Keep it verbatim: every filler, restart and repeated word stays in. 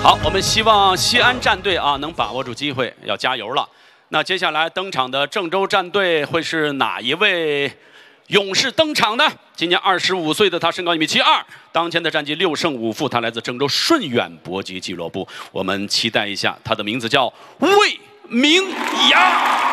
好，我们希望西安战队啊能把握住机会，要加油了。那接下来登场的郑州战队会是哪一位勇士登场呢？今年二十五岁的他，身高一米七二，当前的战绩六胜五负。他来自郑州顺远搏击俱乐部，我们期待一下，他的名字叫魏明阳。